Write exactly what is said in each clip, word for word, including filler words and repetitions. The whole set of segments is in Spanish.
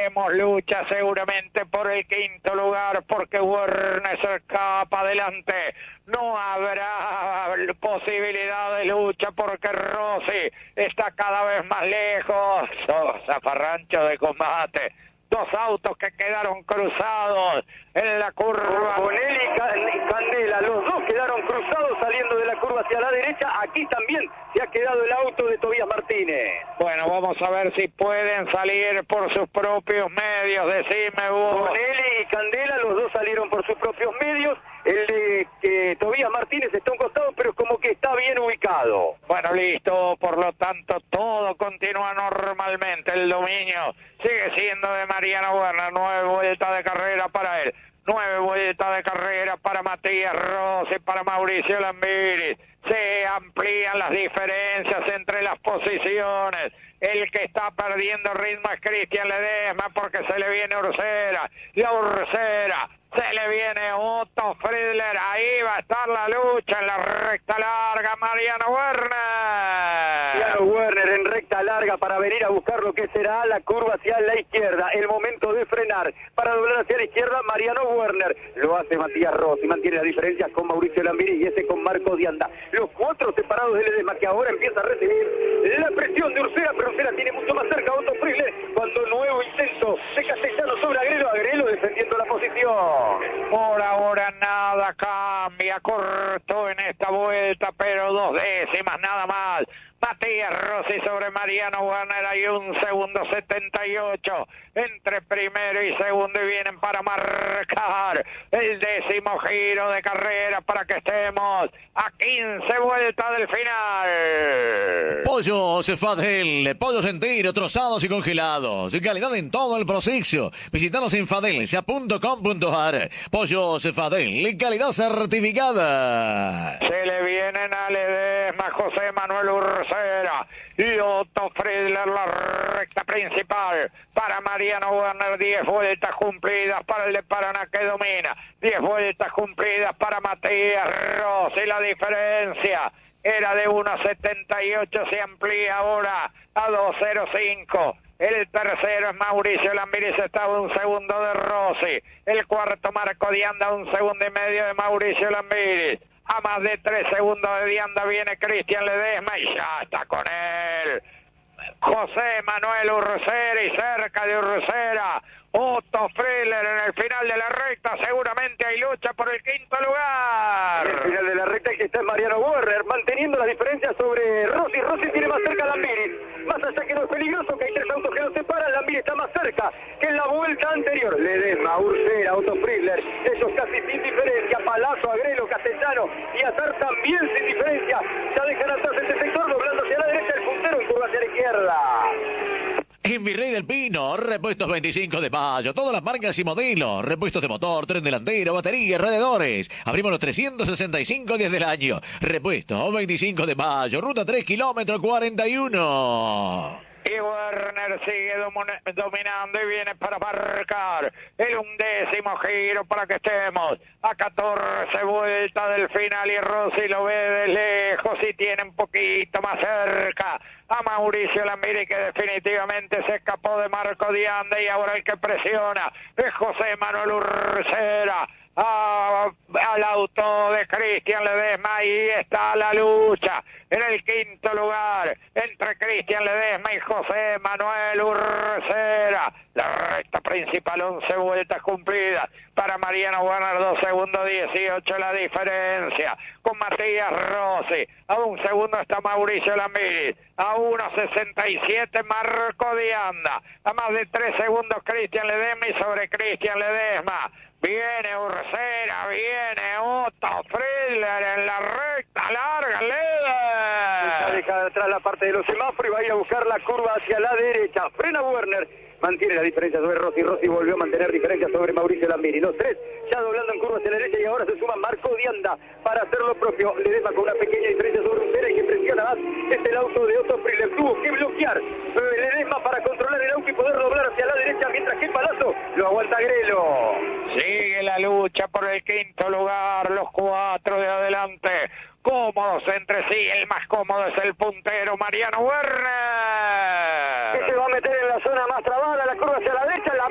Tendremos lucha seguramente por el quinto lugar porque Werner se escapa adelante. No habrá posibilidad de lucha porque Rossi está cada vez más lejos. Oh, zafarrancho de combate. Dos autos que quedaron cruzados en la curva. Bonelli y Candela, los dos quedaron cruzados saliendo de la curva hacia la derecha. Aquí también se ha quedado el auto de Tobías Martínez. Bueno, vamos a ver si pueden salir por sus propios medios. Decime vos. Bonelli y Candela, los dos salieron por sus propios medios. El de que Tobías Martínez está a un costado, pero como que está bien ubicado. Bueno, listo. Por lo tanto, todo continúa normalmente. El dominio sigue siendo de Mariano Werner. Nueve vueltas de carrera para él. Nueve vueltas de carrera para Matías Rossi, para Mauricio Lambiris. Se amplían las diferencias entre las posiciones. El que está perdiendo ritmo es Cristian Ledesma porque se le viene Ursera. La Ursera. Se le viene Otto Friedler, ahí va a estar la lucha en la recta larga, Mariano Werner. Mariano Werner en recta larga para venir a buscar lo que será la curva hacia la izquierda. El momento de frenar para doblar hacia la izquierda, Mariano Werner. Lo hace Matías Rossi, mantiene la diferencia con Mauricio Lambiris y ese con Marco Dianda. Los cuatro separados de Ledesma que ahora empieza a recibir la presión de Ursera, pero Ursera tiene mucho más cerca a Otto Friedler cuando nuevo intento de Castellano sobre Agrelo, Agrelo defendiendo la posición. Por ahora nada cambia, corto en esta vuelta, pero dos décimas nada más. Matías Rossi sobre Mariano Werner, hay un segundo setenta y ocho entre primero y segundo y vienen para marcar el décimo giro de carrera para que estemos a quince vueltas del final. Pollo Cefadel, pollos enteros, trozados y congelados, calidad en todo el proceso. Visítanos en fadelsa punto com punto ar. Pollo Cefadel, calidad certificada. Se le vienen a Ledesma José Manuel Ursera y Otto Friedler la recta principal para Mariano Werner. Diez vueltas cumplidas para el de Paraná que domina. Diez vueltas cumplidas para Matías Rossi. La diferencia era de uno setenta y ocho, se amplía ahora a dos cero cinco. El tercero es Mauricio Lambiris, estaba un segundo de Rossi. El cuarto Marco Dianda, un segundo y medio de Mauricio Lambiris. A más de tres segundos de Dianda viene Cristian Ledesma y ya está con él José Manuel Ursera y cerca de Ursera Otto Friedler en el final de la recta. Seguramente hay lucha por el quinto lugar. En el final de la recta que está Mariano Werner manteniendo la diferencia sobre Rossi. Rossi tiene más cerca a Lambiris. Más allá que no es peligroso, que hay tres autos que lo separan, Lambiris está más cerca que en la vuelta anterior. Ledesma, Ursera, Otto Friedler, ellos casi sin diferencia. Palazzo, Agrelo, Castellano y Azar también sin diferencia. Ya dejan atrás este sector, doblando hacia la derecha, el puntero en curva hacia la izquierda. En Virrey del Pino, repuestos veinticinco de mayo, todas las marcas y modelos, repuestos de motor, tren delantero, batería, radiadores. Abrimos los trescientos sesenta y cinco días del año. Repuestos veinticinco de mayo, ruta tres, kilómetro cuarenta y uno. Y Werner sigue dominando y viene para marcar el undécimo giro para que estemos a catorce vueltas del final. Y Rossi lo ve de lejos y tiene un poquito más cerca a Mauricio Lambiris, que definitivamente se escapó de Marco Dianda, y ahora el que presiona es José Manuel Ursera. Ah, al auto de Cristian Ledesma, ahí está la lucha en el quinto lugar entre Cristian Ledesma y José Manuel Ursera. La recta principal, once vueltas cumplidas para Mariano Werner, dos segundos dieciocho la diferencia con Matías Rossi. A un segundo está Mauricio Lambiris, a uno sesenta y siete Marco Dianda, a más de tres segundos Cristian Ledesma, y sobre Cristian Ledesma viene Ursera, viene Otto Friedler en la recta larga. Leda deja atrás la parte de los semáforos y va a ir a buscar la curva hacia la derecha. Frena Werner, mantiene la diferencia sobre Rossi. Rossi volvió a mantener diferencia sobre Mauricio Lambiris. Los tres ya doblando en curva hacia la derecha, y ahora se suma Marco Dianda para hacer lo propio. Ledesma con una pequeña diferencia sobre Ursera, y que presiona más es el auto de Otto Friedler. Tuvo que bloquear Ledesma para controlar el auto y poder doblar hacia la derecha, mientras que el Palazzo lo aguanta Agrelo. Sigue la lucha por el quinto lugar, los cuatro de adelante, cómodos entre sí. El más cómodo es el puntero Mariano Werner, que se va a meter en la zona más trabada, la curva hacia la derecha, la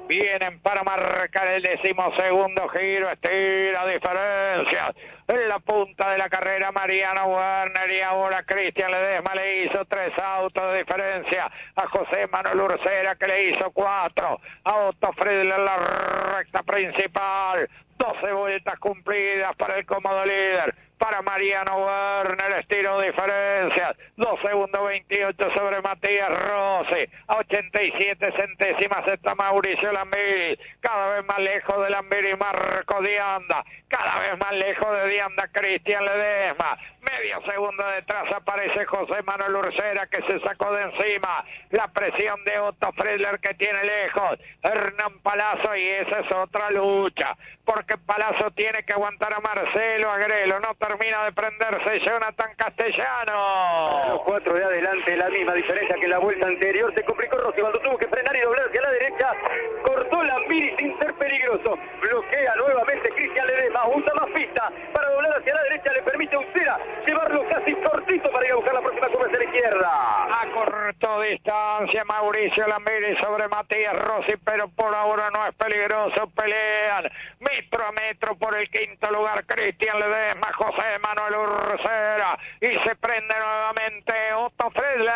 Vienen para marcar el decimosegundo giro, estira diferencias. En la punta de la carrera Mariano Werner y ahora Cristian Ledesma le hizo tres autos de diferencia a José Manuel Ursera que le hizo cuatro. A Otto Friedler en la recta principal. doce vueltas cumplidas para el cómodo líder. Para Mariano Werner, estiro diferencias, dos segundos veintiocho sobre Matías Rossi, a ochenta y siete centésimas está Mauricio Lambiri, cada vez más lejos de Lambiri Marco Dianda, cada vez más lejos de Dianda Cristian Ledesma, medio segundo detrás aparece José Manuel Ursera que se sacó de encima la presión de Otto Friedler que tiene lejos, Hernán Palazzo y esa es otra lucha, porque Palazzo tiene que aguantar a Marcelo Agrelo, no termina de prenderse Jonathan Castellano. Los cuatro de adelante, la misma diferencia que en la vuelta anterior. Se complicó Rossi cuando tuvo que frenar y doblar hacia la derecha. Cortó Lambiri sin ser peligroso. Bloquea nuevamente Cristian Ledesma. Usa más pista para doblar hacia la derecha. Le permite a Ursera llevarlo casi cortito para ir a buscar la próxima curva hacia la izquierda. A corto distancia Mauricio Lambiri sobre Matías Rossi, pero por ahora no es peligroso. Pelean metro a metro por el quinto lugar Cristian Ledesma, José Manuel Ursera y se prende nuevamente Otto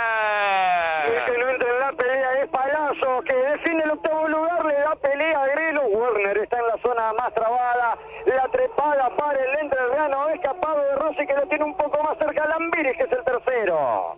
Friedler. El que no entra en la pelea es Palazzo, que define el octavo lugar, le da pelea a Agrelo. Werner está en la zona más trabada, la trepada para el entrerriano, escapado de Rossi que lo tiene un poco más cerca Lambiri, que es el tercero.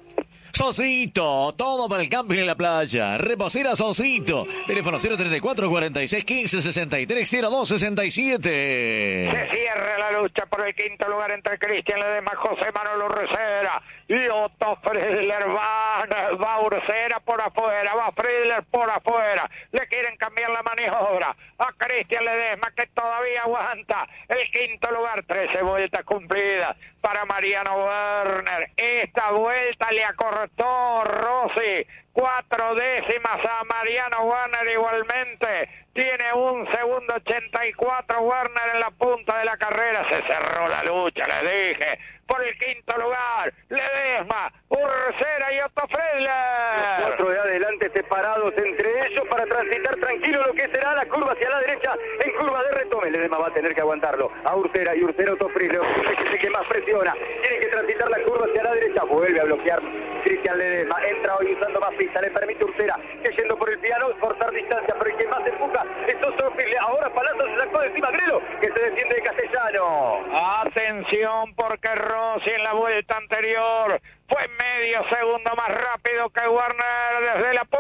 Soncito, todo para el camping en la playa. Reposera Soncito. Teléfono cero treinta y cuatro, cuarenta y seis, quince, sesenta y tres, cero dos, sesenta y siete. Se cierra la lucha por el quinto lugar entre Cristian Ledesma, José Manuel Ursera y Otto Friedler. Va, va Ursera por afuera, va Friedler por afuera. Le quieren cambiar la maniobra a Cristian Ledesma que todavía aguanta el quinto lugar. trece vueltas cumplidas para Mariano Werner. Esta vuelta le acortó Rossi cuatro décimas a Mariano Werner igualmente. Tiene un segundo ochenta y cuatro Werner en la punta de la carrera. Se cerró la lucha, le dije. Por el quinto lugar, Ledesma, Ursera y Otto Friedler. Los cuatro de adelante separados entre ellos para transitar tranquilo lo que será la curva hacia la derecha en curva de retome. Ledesma va a tener que aguantarlo a Ursera y Ursera Otto Friedler, que que más presiona. Tiene que transitar la curva hacia la derecha. Vuelve a bloquear Cristian Ledesma. Entra hoy usando más pista. Le permite Ursera que yendo por el piano cortar distancia, pero el que más empuja es Otto Friedler. Ahora Palazzo se sacó de encima Agrelo, que se defiende de Castellano. Atención porque Rossi en la vuelta anterior fue medio segundo más rápido que Werner desde la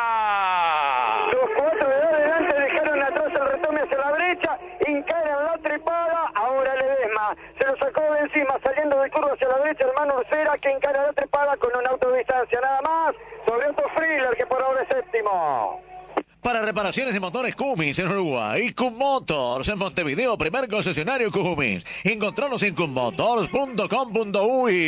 punta. Los cuatro de adelante dejaron atrás el retome hacia la derecha, encaran la trepada, ahora Ledesma se lo sacó de encima, saliendo de curva hacia la derecha, hermano Ursera que encara la trepada con un auto de distancia nada más, sobre Otto Friedler que por ahora es séptimo. Para reparaciones de motores Cummins en Uruguay, Cum Motors en Montevideo, primer concesionario Cummins. Encontranos en cummotors punto com punto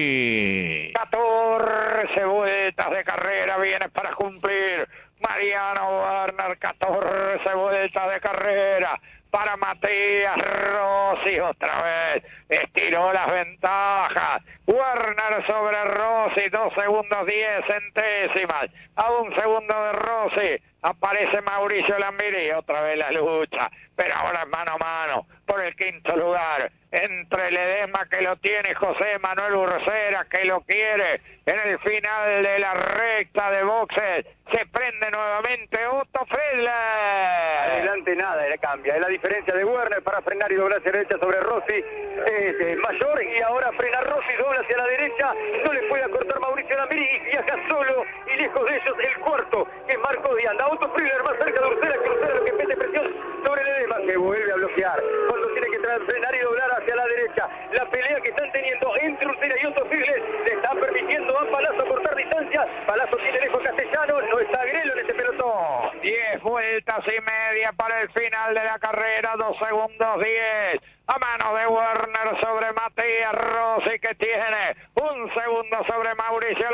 uy. catorce vueltas de carrera viene para cumplir Mariano Werner, catorce vueltas de carrera para Matías Rossi, otra vez estiró las ventajas. Werner sobre Rossi, dos segundos diez centésimas, a un segundo de Rossi. Aparece Mauricio Lambiri, otra vez la lucha, pero ahora mano a mano por el quinto lugar entre Ledesma que lo tiene, José Manuel Ursera que lo quiere en el final de la recta de boxes. Se prende nuevamente Otto Friedler. Adelante nada, le cambia. Es la diferencia de Werner para frenar y doblar hacia la derecha sobre Rossi. Es eh, mayor y ahora frena Rossi, dobla hacia la derecha. No le puede acortar Mauricio Lambiri y viaja solo y lejos de ellos el cuarto, que es Marco Dianda. Otto Friedler más cerca de Ursera, que Ursera lo que mete presión sobre Ledesma, que vuelve a bloquear. Cuando tiene que frenar y doblar hacia la derecha. La pelea que están teniendo entre Ursera y Otto Friedler le está permitiendo a Palazzo cortar distancia. Palazzo tiene lejos Castellano, no está Agrelo en este pelotón. diez vueltas y media para el final de la carrera, dos segundos diez. A mano de Werner sobre Matías Rossi que tiene un segundo sobre Mauricio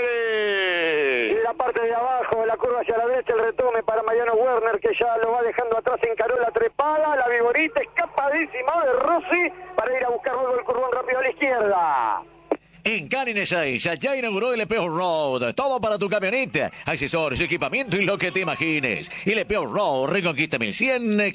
Lambiri. En la parte de abajo de la curva hacia la derecha el retome para Mariano Werner que ya lo va dejando atrás, encaró la trepada, la viborita escapadísima de Rossi para ir a buscar luego el curvón rápido a la izquierda. En Canines seis, ya inauguró el E P Road. Todo para tu camioneta, accesorios, equipamiento y lo que te imagines. El E P Road, Reconquista mil cien,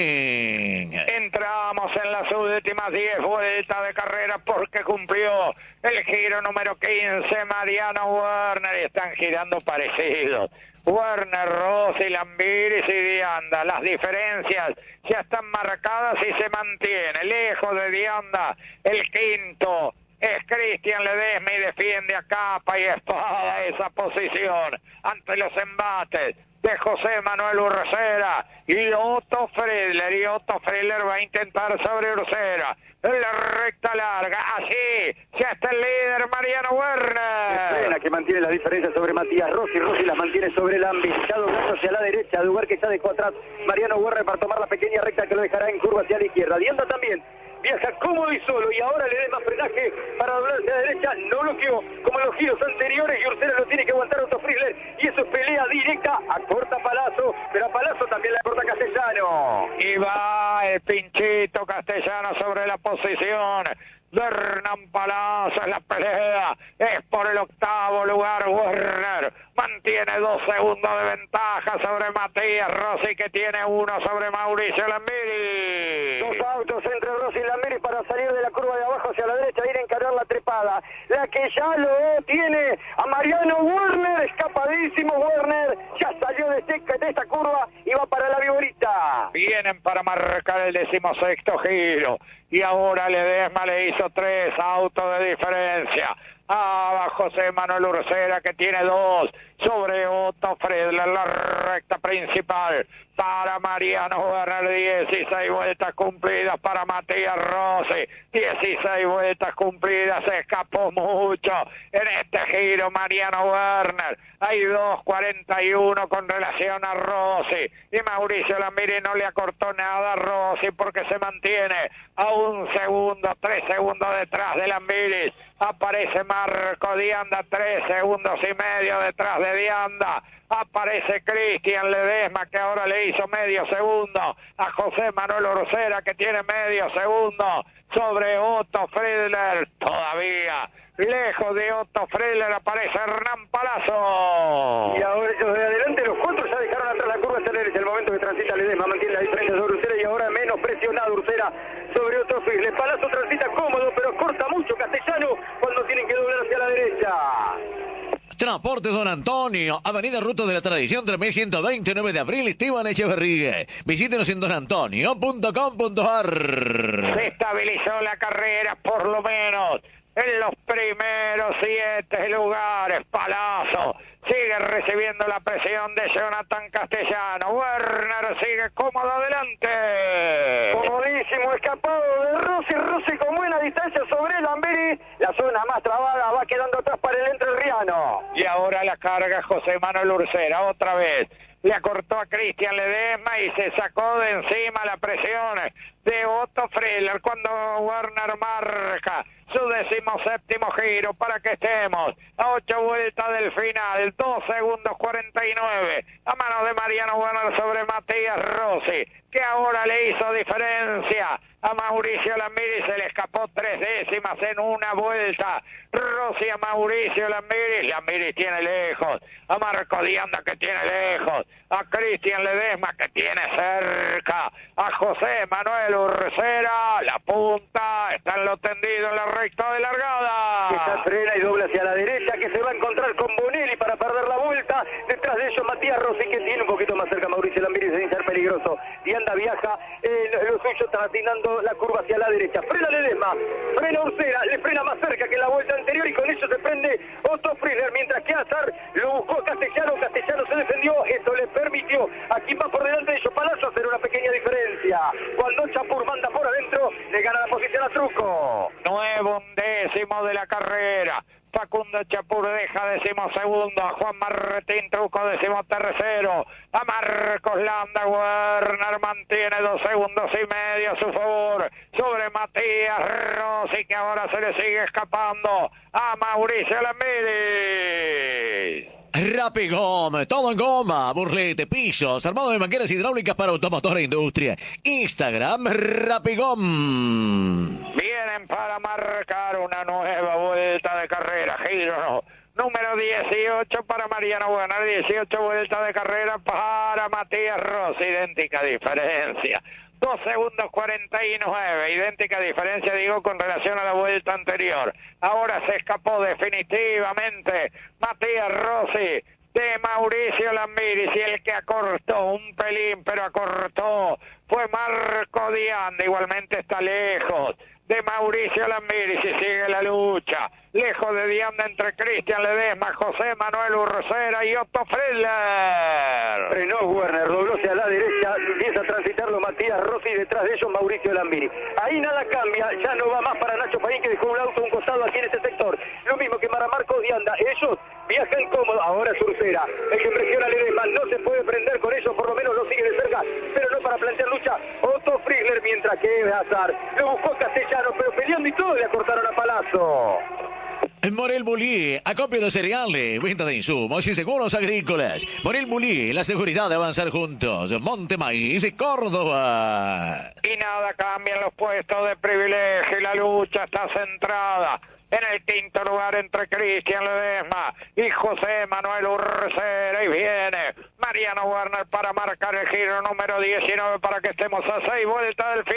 Canines. Entramos en las últimas diez vueltas de carrera porque cumplió el giro número quince, Mariano Werner, y están girando parecidos. Werner, Rossi, Lambiris y Dianda. Las diferencias ya están marcadas y se mantiene. Lejos de Dianda, el quinto es Cristian Ledesma y defiende a capa y espada esa posición ante los embates de José Manuel Ursera y Otto Friedler. Y Otto Friedler va a intentar sobre Ursera en la recta larga. Así ya está el líder Mariano Werner. Frena, que mantiene la diferencia sobre Matías Rossi. Rossi las mantiene sobre Lambi. Ya doblando hacia la derecha, lugar que ya dejó atrás Mariano Werner para tomar la pequeña recta que lo dejará en curva hacia la izquierda. Dianda también viaja cómodo y solo, y ahora le da más frenaje para doblar hacia la derecha. No bloqueó como en los giros anteriores y Ursera lo tiene que aguantar Otto Friedler, y eso es pelea directa a corta Palazzo, pero a Palazzo también la corta Castellano. Y va el pinchito Castellano sobre la posición de Hernán Palazzo. En la pelea es por el octavo lugar. Werner mantiene dos segundos de ventaja sobre Matías Rossi, que tiene uno sobre Mauricio Lambiris. Dos autos entre Rossi y Lambiris para salir de la curva de abajo hacia la derecha, ir a encarar la trepada. La que ya lo tiene a Mariano Werner, escapadísimo Werner, ya salió de, este, de esta curva y va para la Viborita. Vienen para marcar el decimosexto giro. Y ahora Ledesma le hizo tres autos de diferencia. Ah, José Manuel Ursera, que tiene dos sobre Otto Friedler, la recta principal para Mariano Werner. Dieciséis vueltas cumplidas para Matías Rossi, dieciséis vueltas cumplidas. Se escapó mucho en este giro Mariano Werner. Hay dos cuarenta y uno con relación a Rossi, y Mauricio Lambiris no le acortó nada a Rossi porque se mantiene a un segundo, tres segundos detrás de Lambiris. Aparece Marco Dianda, tres segundos y medio detrás de Dianda. Aparece Cristian Ledesma, que ahora le hizo medio segundo a José Manuel Ursera, que tiene medio segundo sobre Otto Friedler. Todavía lejos de Otto Friedler aparece Hernán Palazzo. Y ahora ellos de adelante, los cuatro ya dejaron atrás la curva hacia la derecha. El momento que transita Ledesma mantiene la diferencia sobre Ursera, y ahora menos presionado Ursera sobre Otto Friedler. Palazzo transita cómodo, pero corta mucho Castellano cuando tienen que doblar hacia la derecha. Transportes Don Antonio, Avenida Ruta de la Tradición, tres mil ciento veinte, nueve de abril, Esteban Echeverría. Visítenos en don antonio punto com punto a r. Se estabilizó la carrera, por lo menos en los primeros siete lugares. Palazzo sigue recibiendo la presión de Jonathan Castellano. Werner sigue cómodo adelante. Comodísimo, escapado de Rossi. Rossi con buena distancia sobre Lambiris. La zona más trabada va quedando atrás para el entrerriano. Y ahora la carga José Manuel Ursera otra vez. Le acortó a Cristian Ledesma y se sacó de encima la presión de Otto Friedler cuando Werner marca su decimoséptimo giro para que estemos a ocho vueltas del final. Dos segundos cuarenta y nueve a mano de Mariano Werner sobre Matías Rossi, que ahora le hizo diferencia a Mauricio Lambiris. Se le escapó tres décimas en una vuelta. Rossi a Mauricio Lambiris. Lambiris tiene lejos a Marco Dianda, que tiene lejos a Cristian Ledesma, que tiene cerca a José Manuel Ursera. La punta está en lo tendido en la recta de largada. Esta frena y dobla hacia la derecha, que se va a encontrar con Bonelli para perder la vuelta. Detrás de ellos Matías Rossi, que tiene un poquito más cerca a Mauricio Lambiris sin ser peligroso. Dianda viaja eh, lo suyo, tratinando la curva hacia la derecha. Frena Ledesma, frena Ursera, le frena más cerca que la vuelta anterior, y con eso se prende Otto Friedler, mientras que Azar lo buscó Castellano. Castellano se defendió, eso le permitió a quien va por delante de ellos, Palazzo, hacer una pequeña diferencia. Cuando Chapur manda por adentro, le gana la posición a Truco. Nuevo undécimo de la carrera. Facundo Chapur deja decimosegundo, a Juan Martín Truco decimotercero, a Marcos Landa. Werner mantiene dos segundos y medio a su favor sobre Matías Rossi, que ahora se le sigue escapando a Mauricio Lambiris. Rapigom, todo en goma, burlete, pisos, armado de mangueras hidráulicas para automotor e industria. Instagram, Rapigom. Viene vienen para marcar una nueva vuelta de carrera. Giro número dieciocho para Mariano Werner, dieciocho vueltas de carrera para Matías Rossi, idéntica diferencia. dos segundos cuarenta y nueve, idéntica diferencia, digo, con relación a la vuelta anterior. Ahora se escapó definitivamente Matías Rossi de Mauricio Lambiris, y el que acortó un pelín, pero acortó, fue Marco Dianda. Igualmente está lejos de Mauricio Lambiris y sigue la lucha. Lejos de Dianda entre Cristian Ledesma, José Manuel Urcera y Otto Friedler. Frenó Werner, doblóse a la derecha, empieza a transitarlo Matías Rossi, detrás de ellos Mauricio Lambiris. Ahí nada cambia, ya no va más para Nacho Faín, que dejó un auto a un costado aquí en este sector. Lo mismo que para Marcos Dianda, ellos viajan cómodos. Ahora es Urcera, el que presiona a Ledesma, no se puede prender con ellos, por lo menos lo sigue de cerca, pero no para plantear lucha. Otto Friedler, mientras que Hazard lo buscó Castellano, pero peleando y todo le acortaron a palazo. Morel Bullier, acopio de cereales, venta de insumos y seguros agrícolas. Morel Bullier, la seguridad de avanzar juntos. Monte Maíz y Córdoba. Y nada cambia en los puestos de privilegio y la lucha está centrada en el quinto lugar entre Cristian Ledesma y José Manuel Urcera. Y viene Mariano Werner para marcar el giro número diecinueve para que estemos a seis vueltas del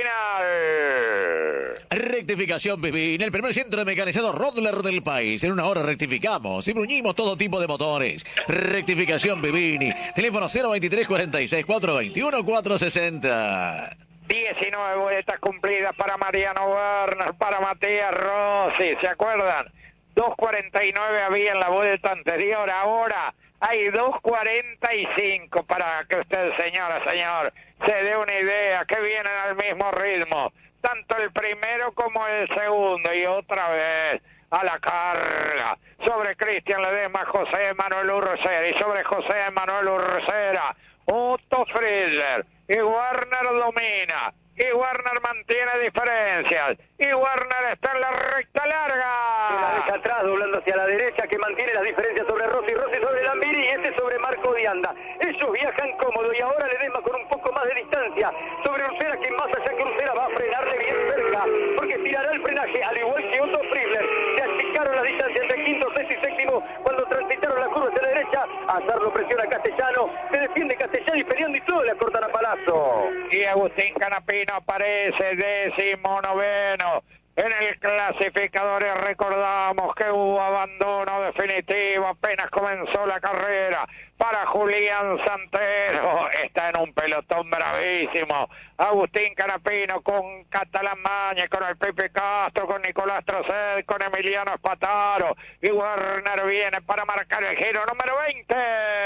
final. Rectificación Pipín, el primer centro de mecanizado Rodler del país. En una hora rectificamos y bruñimos todo tipo de motores. Rectificación Pipini. Teléfono cero veintitrés cuarenta y seis cuatrocientos veintiuno cuatrocientos sesenta. diecinueve vueltas cumplidas para Mariano Werner, para Matías Rossi, ¿se acuerdan? dos cuarenta y nueve había en la vuelta anterior, ahora hay dos cuarenta y cinco para que usted, señora, señor, se dé una idea que vienen al mismo ritmo, tanto el primero como el segundo, y otra vez a la carga sobre Cristian Ledesma, José Manuel Urcera, y sobre José Manuel Urcera, Otto Friedler. Y Werner domina, y Werner mantiene diferencias, y Werner está en la recta larga. Se la deja atrás, doblando hacia la derecha, que mantiene las diferencias sobre Rossi, Rossi sobre Lambiris y este sobre Marco Dianda. Ellos viajan cómodo y ahora Ledesma con un poco más de distancia sobre Urcera, que más allá que Urcera va a frenarle bien cerca, porque tirará el frenaje, al igual que Otto Friedler. Se achicaron las distancias entre quinto, sexto y séptimo cuando transitaron la curva hacia la derecha. Hazard lo presiona a Castellano, se defiende Castellano y peleando y todo le acortan a palazo. Y Agustín Canapino aparece décimo noveno en el clasificador, y recordamos que hubo abandono definitivo, apenas comenzó la carrera para Julián Santero. Está en un pelotón bravísimo Agustín Canapino con Catalán Mañez, con el Pepe Castro, con Nicolás Trocet, con Emiliano Espataro, y Werner viene para marcar el giro número veinte.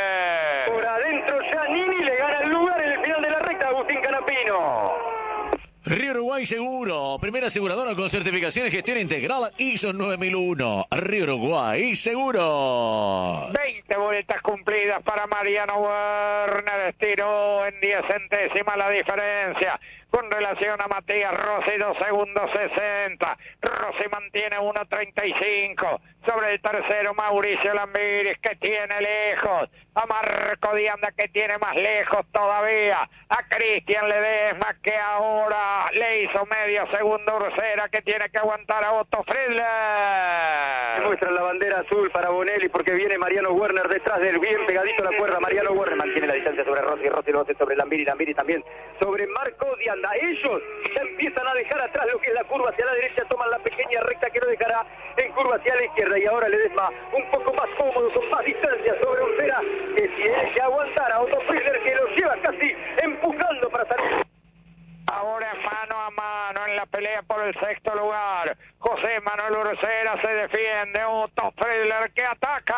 Por adentro Giannini le gana el lugar en el final de la recta Agustín Canapino. Río Uruguay Seguro, primera aseguradora con certificación y gestión integral I S O nueve mil uno. Río Uruguay Seguro. veinte vueltas cumplidas para Mariano Werner, estiró en diez centésimas la diferencia con relación a Matías Rossi, dos segundos sesenta. Rossi mantiene uno treinta y cinco sobre el tercero Mauricio Lambiris, que tiene lejos a Marco Dianda, que tiene más lejos todavía a Cristian Ledesma, que ahora le hizo medio segundo Urcera, que tiene que aguantar a Otto Friedler. Muestran la bandera azul para Bonelli porque viene Mariano Werner detrás del bien pegadito a la cuerda. Mariano Werner mantiene la distancia sobre Rossi, Rossi lo hace sobre Lambiris, Lambiris también sobre Marco Dianda. Ellos ya empiezan a dejar atrás lo que es la curva hacia la derecha, toman la pequeña recta que no dejará en curva hacia la izquierda, y ahora Ledesma un poco más cómodo, con más distancia sobre Urcera, que tiene que aguantar a Otto Friedler, que lo lleva casi empujando para salir. Ahora mano a mano en la pelea por el sexto lugar. José Manuel Urcera se defiende. Otto Friedler que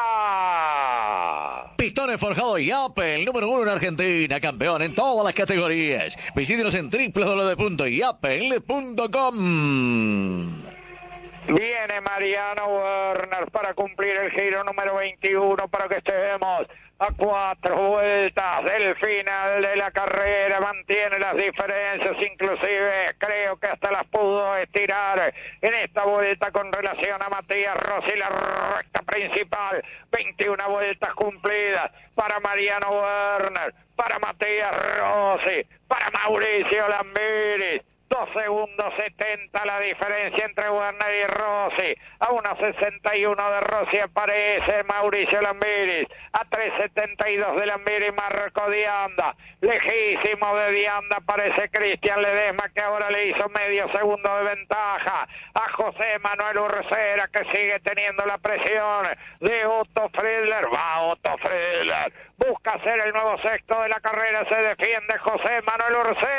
ataca. Pistones Forjado y Apple, número uno en Argentina, campeón en todas las categorías. Visítenos en doble u doble u doble u punto yapel punto com. Viene Mariano Werner para cumplir el giro número veintiuno, para que estemos a cuatro vueltas del final de la carrera. Mantiene las diferencias, inclusive creo que hasta las pudo estirar en esta vuelta con relación a Matías Rossi, la recta principal. veintiuna vueltas cumplidas para Mariano Werner, para Matías Rossi, para Mauricio Lambiris. dos segundos setenta la diferencia entre Werner y Rossi. A uno sesenta y uno de Rossi aparece Mauricio Lambiris. A tres setenta y dos de Lambiris Marco Dianda. Lejísimo de Dianda aparece Cristian Ledesma, que ahora le hizo medio segundo de ventaja a José Manuel Ursera, que sigue teniendo la presión de Otto Friedler. Va Otto Friedler, busca ser el nuevo sexto de la carrera, se defiende José Manuel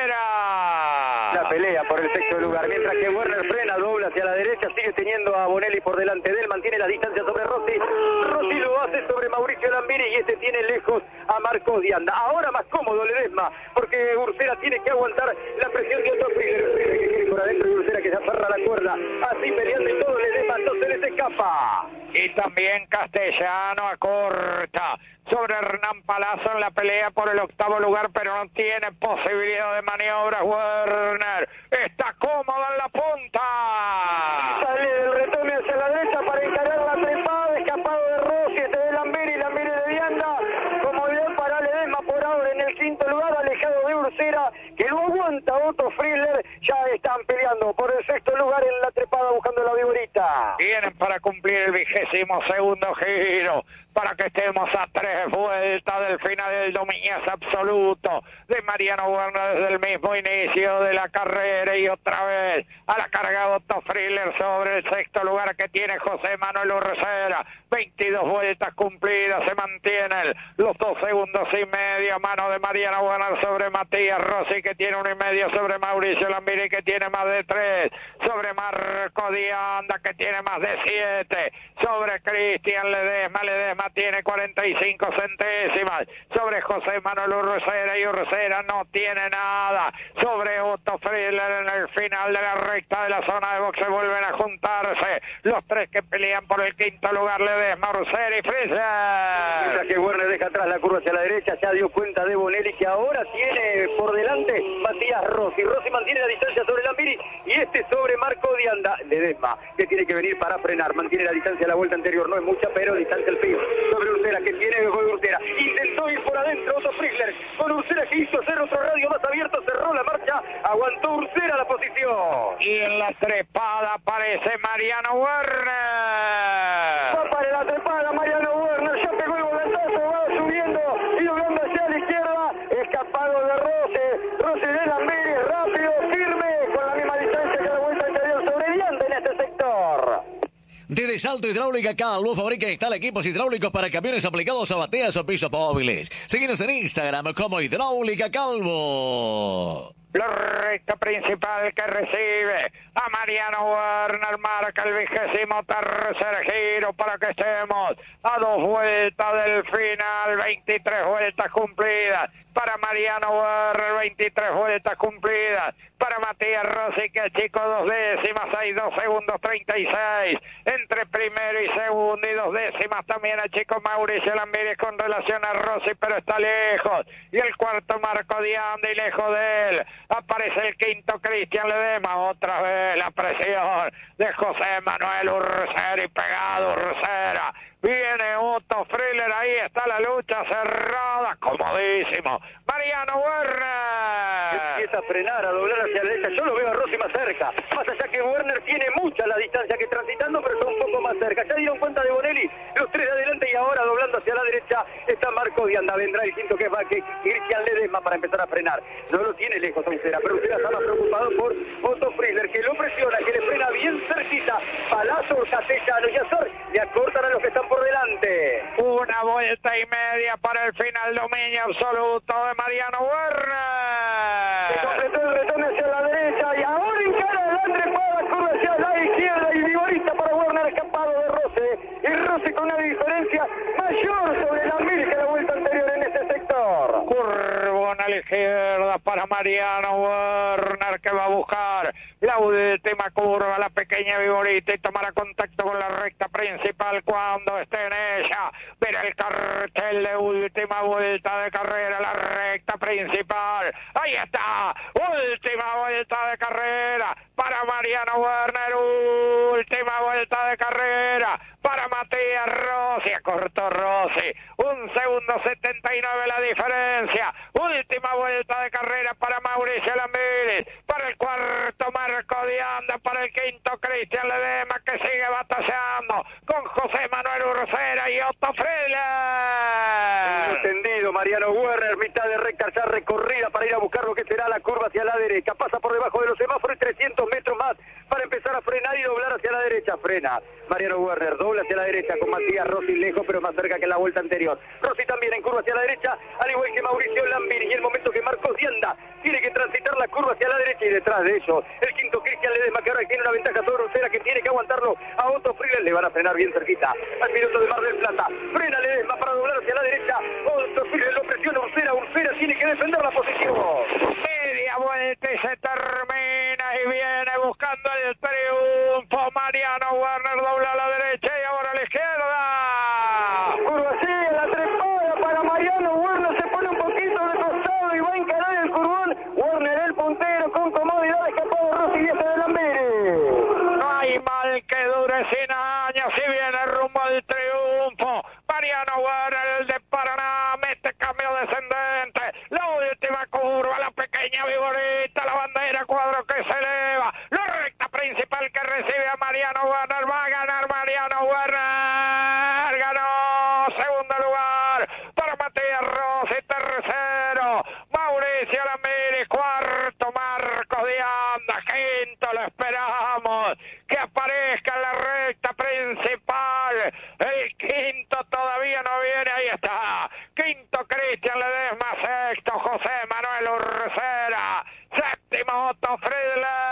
Ursera. La pelea por el sexto lugar, mientras que Werner frena, dobla hacia la derecha, sigue teniendo a Bonelli por delante de él, mantiene la distancia sobre Rossi. Rossi lo hace sobre Mauricio Lambiris y este tiene lejos a Marcos Dianda. Ahora más cómodo Ledesma, porque Ursera tiene que aguantar la presión de Otto Friedler. Friedler que quiere por adentro y Ursera que se aferra a la cuerda. Así peleando y todo Ledesma no se les escapa. Y también Castellano acorta sobre Hernán Palazzo en la pelea por el octavo lugar, pero no tiene posibilidad de maniobras. Werner está cómodo en la punta. Sale del retome hacia la derecha para encarar la trepada, escapado de Rossi, este de Lambiris, Lambiris de Dianda. Comodidad para Ledesma por ahora en el quinto lugar, alejado de Ursera, que lo aguanta Otto Friedler. Ya están peleando por el sexto lugar en la trepada buscando la viborita. Vienen para cumplir el vigésimo segundo giro, para que estemos a tres vueltas del final del dominio absoluto de Mariano Werner desde el mismo inicio de la carrera. Y otra vez a la carga Otto Friedler sobre el sexto lugar que tiene José Manuel Ursera. veintidós vueltas cumplidas, se mantienen los dos segundos y medio a mano de Mariano Werner sobre Matías Rossi, que tiene uno y medio, sobre Mauricio Lambiris, que tiene más de tres, sobre Marco Dianda, que tiene más de siete, sobre Cristian Ledesma, Ledesma tiene cuarenta y cinco centésimas, sobre José Manuel Ursera, y Ursera no tiene nada, sobre Otto Friedler. En el final de la recta de la zona de boxe vuelven a juntarse los tres que pelean por el quinto lugar, Ledesma, Ursera y Friedler. Mientras que Werner deja atrás la curva hacia la derecha, ya dio cuenta de Bonelli, que ahora tiene por delante Matías Rossi. Rossi mantiene la distancia sobre Lambiris y este sobre Marco Dianda. Ledesma, que tiene que venir para frenar, mantiene la distancia de la vuelta anterior, no es mucha, pero distancia al fin. Sobre Ursera, que tiene Ursera, intentó ir por adentro Otto Friedler, con Ursera que hizo hacer otro radio más abierto, cerró la marcha, aguantó Ursera la posición. Y en la trepada aparece Mariano Werner. Va para la trepada Mariano Werner, ya pegó el volantazo, va subiendo y doblando hacia la izquierda, escapado de Rossi, Rossi de Lambiris, rápido, firme, con la misma distancia que la vuelta anterior, sobre Dianda en este sector. Desde Salto Hidráulica Calvo fabrica e instala equipos hidráulicos para camiones aplicados a bateas o pisos móviles. Síguenos en Instagram como Hidráulica Calvo. La recta principal que recibe a Mariano Werner marca el vigésimo tercer giro, para que estemos a dos vueltas del final. Veintitrés vueltas cumplidas para Mariano Werner, veintitrés vueltas cumplidas para Matías Rossi, que achicó dos décimas. Hay dos segundos treinta y seis entre primero y segundo, y dos décimas también achicó Mauricio Lambiris con relación a Rossi, pero está lejos. Y el cuarto Marco Dianda, y lejos de él aparece el quinto Cristian Ledesma. Otra vez la presión de José Manuel Ursera, y pegado Ursera. Viene Otto Friedler, ahí está la lucha cerrada, comodísimo. Mariano Werner empieza a frenar, a doblar hacia la derecha. Yo lo veo a Rossi más cerca, más allá que Werner tiene mucha la distancia que transitando, pero está un poco más cerca. Ya dieron cuenta de Bonelli, los tres de adelante, y ahora doblando hacia la derecha está Marco Dianda. Vendrá el quinto, que es que Cristian Ledesma, para empezar a frenar. No lo tiene lejos Ursera, pero Ursera está más preocupado por Otto Friedler, que lo presiona, que le frena bien cerquita. Palazzo, Castellano y Azar le acortan a los que están por delante. Una vuelta y media para el final, dominio absoluto de Mariano Werner. Se completó el retorno hacia la derecha y ahora encara adelante para la curva hacia la izquierda, y vigorista para Werner, escapado de Rossi. Y Rossi con una diferencia mayor sobre Lambiris que la vuelta anterior en este sector. Curvo a la izquierda para Mariano Werner, que va a buscar la última curva, la pequeña vigorita, y tomará contacto con la recta principal cuando esté en ella. Verá el cartel de última vuelta de carrera, la recta principal. Ahí está, última vuelta de carrera para Mariano Werner, última vuelta de carrera para Matías Matías Rossi, acortó Rossi, un segundo setenta y nueve la diferencia, última vuelta de carrera para Mauricio Lambiris, para el cuarto Marco Dianda, para el quinto Cristian Ledesma que sigue batallando con José Manuel Ursera y Otto Friedler. Entendido, Mariano Werner, mitad de recta ya recorrida para ir a buscar lo que será la curva hacia la derecha, pasa por debajo de los semáforos y trescientos metros más para empezar a frenar y doblar hacia la derecha, frena Mariano Werner, dobla hacia la derecha con Matías Rossi lejos pero más cerca que en la vuelta anterior, Rossi también en curva hacia la derecha, al igual que Mauricio Lambiris, y el momento que Marcos Dianda tiene que transitar la curva hacia la derecha y detrás de ellos el quinto Cristian Ledesma que ahora tiene una ventaja sobre Ursera que tiene que aguantarlo a Otto Friedler, le van a frenar bien cerquita al minuto de Mar del Plata, frena Ledesma para doblar hacia la derecha, Otto Friedler lo presiona Ursera, Ursera tiene que defender la posición. Media vuelta y se termina y viene buscando el triunfo Mariano Werner, dobla a la derecha y ahora a la izquierda. Curva sigue, la trepada para Mariano Werner, se pone un poquito de costado y va a encarar el curvón. Werner el puntero con comodidad, escapado Rossi y este de Lambiris. No hay mal que dure cien años y viene rumbo al triunfo. Mariano Werner, el de Paraná, mete cambio descendente. La última curva, la pequeña vigorita, la bandera cuadro que se eleva. La recta principal que recibe a Mariano Werner. Va a ganar Mariano Werner. Ganó segundo lugar para Matías Rossi, tercero Mauricio Lambiris, cuarto Marcos Dianda, quinto lo esperamos que aparezca en la recta principal. El quinto todavía no viene, ahí está. Quinto Cristian Ledesma, sexto José Manuel Ursera, séptimo Otto Friedler.